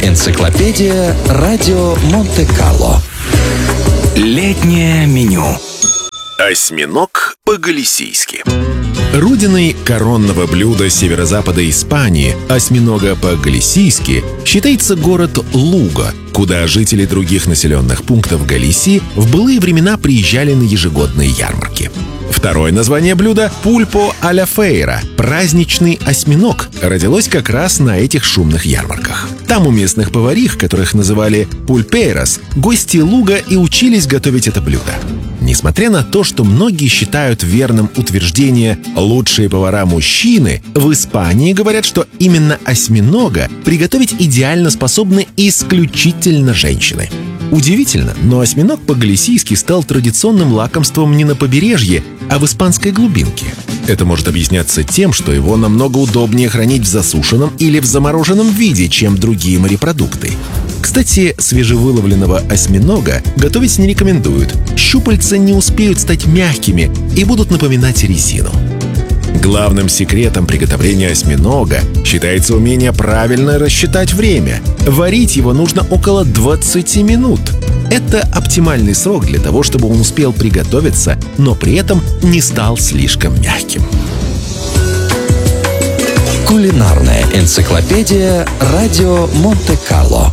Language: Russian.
Энциклопедия Радио Монте-Карло. Летнее меню. Осьминог по-галисийски. Родиной коронного блюда северо-запада Испании, осьминога по-галисийски, считается город Луго, куда жители других населенных пунктов Галисии в былые времена приезжали на ежегодные ярмарки. Второе название блюда — пульпо а-ля фейра — праздничный осьминог, родилось как раз на этих шумных ярмарках. Там у местных поварих, которых называли пульпейрос, гости Луго и учились готовить это блюдо. Несмотря на то, что многие считают верным утверждение «лучшие повара мужчины», в Испании говорят, что именно осьминога приготовить идеально способны исключительно женщины. Удивительно, но осьминог по-галисийски стал традиционным лакомством не на побережье, а в испанской глубинке. Это может объясняться тем, что его намного удобнее хранить в засушенном или в замороженном виде, чем другие морепродукты. Кстати, свежевыловленного осьминога готовить не рекомендуют. Щупальца не успеют стать мягкими и будут напоминать резину. Главным секретом приготовления осьминога считается умение правильно рассчитать время. Варить его нужно около 20 минут. Это оптимальный срок для того, чтобы он успел приготовиться, но при этом не стал слишком мягким. Кулинарная энциклопедия Радио Монте-Карло.